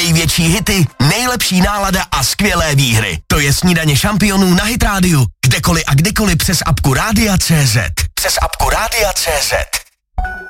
Největší hity, nejlepší nálada a skvělé výhry. To je Snídaně šampionů na Hit Radio. Kdekoliv a kdykoliv přes apku Rádia.cz. Přes apku Rádia.cz.